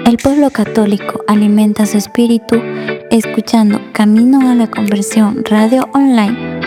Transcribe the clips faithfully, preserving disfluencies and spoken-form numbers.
El pueblo católico alimenta su espíritu escuchando Camino a la Conversión Radio Online.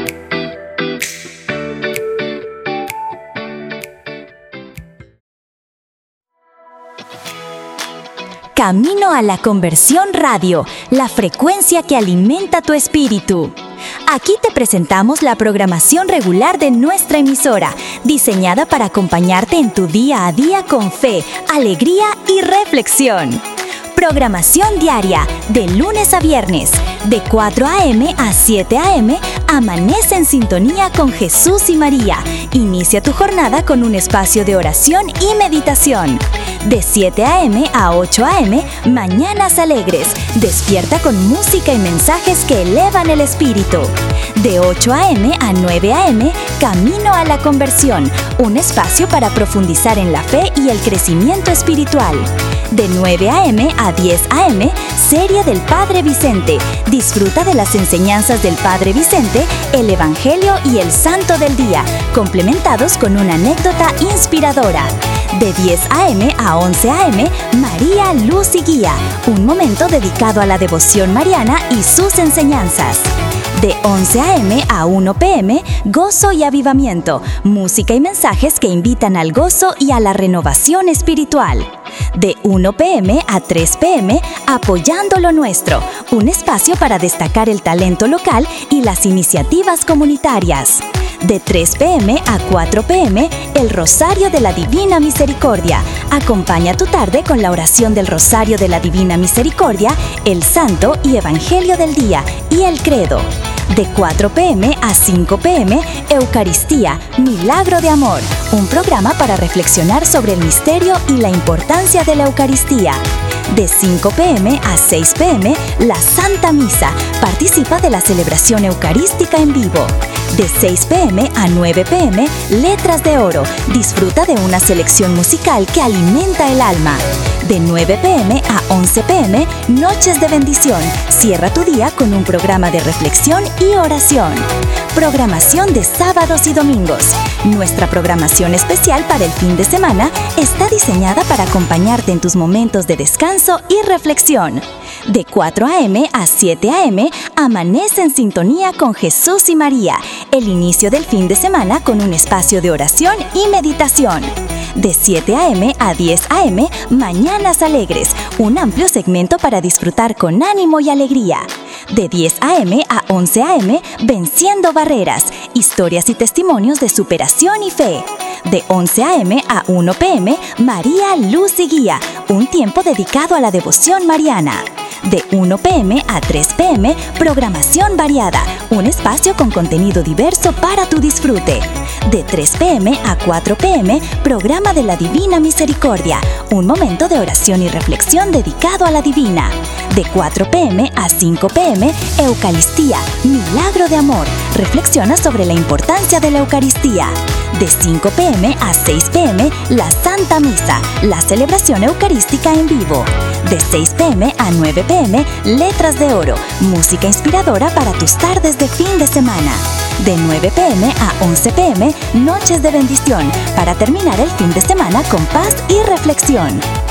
Camino a la Conversión Radio, la frecuencia que alimenta tu espíritu. Aquí te presentamos la programación regular de nuestra emisora, diseñada para acompañarte en tu día a día con fe, alegría y reflexión. Programación diaria, de lunes a viernes, de cuatro a eme a siete a eme, amanece en sintonía con Jesús y María. Inicia tu jornada con un espacio de oración y meditación. De siete a eme a ocho a eme, Mañanas Alegres. Despierta con música y mensajes que elevan el espíritu. De ocho a eme a nueve a eme, Camino a la Conversión. Un espacio para profundizar en la fe y el crecimiento espiritual. De nueve a eme a diez a eme, Serie del Padre Vicente. Disfruta de las enseñanzas del Padre Vicente, el Evangelio y el Santo del Día, complementados con una anécdota inspiradora. De diez a eme a once a eme, María, Luz y Guía. Un momento dedicado a la devoción mariana y sus enseñanzas. De once a eme a una pe eme, Gozo y Avivamiento. Música y mensajes que invitan al gozo y a la renovación espiritual. De una pe eme a tres pe eme, Apoyando lo Nuestro. Un espacio para destacar el talento local y las iniciativas comunitarias. De tres pe eme a cuatro pe eme, el Rosario de la Divina Misericordia. Acompaña tu tarde con la oración del Rosario de la Divina Misericordia, el Santo y Evangelio del Día y el Credo. De cuatro pe eme a cinco pe eme, Eucaristía, Milagro de Amor. Un programa para reflexionar sobre el misterio y la importancia de la Eucaristía. De cinco pe eme a seis pe eme, la Santa Misa. Participa de la celebración eucarística en vivo. De seis pe eme a nueve pe eme, Letras de Oro. Disfruta de una selección musical que alimenta el alma. De nueve pe eme a once pe eme, Noches de Bendición. Cierra tu día con un programa de reflexión y oración. Programación de sábados y domingos. Nuestra programación especial para el fin de semana está diseñada para acompañarte en tus momentos de descanso y reflexión. De cuatro a eme a siete a eme, amanece en sintonía con Jesús y María. El inicio del fin de semana con un espacio de oración y meditación. De siete a eme a diez a eme, Mañanas Alegres, un amplio segmento para disfrutar con ánimo y alegría. De diez a eme a once a eme, Venciendo Barreras, historias y testimonios de superación y fe. De once a eme a una pe eme, María, Luz y Guía, un tiempo dedicado a la devoción mariana. De una pe eme a tres pe eme, Programación Variada, un espacio con contenido diverso para tu disfrute. De tres pe eme a cuatro pe eme, Programa de la Divina Misericordia, un momento de oración y reflexión dedicado a la Divina. De cuatro pe eme a cinco pe eme, Eucaristía, Milagro de Amor, reflexiona sobre la importancia de la Eucaristía. De cinco pe eme a seis pe eme, la Santa Misa, la celebración eucarística en vivo. De seis pe eme a nueve pe eme, Letras de Oro, música inspiradora para tus tardes de fin de semana. De nueve pe eme a once pe eme, Noches de Bendición, para terminar el fin de semana con paz y reflexión.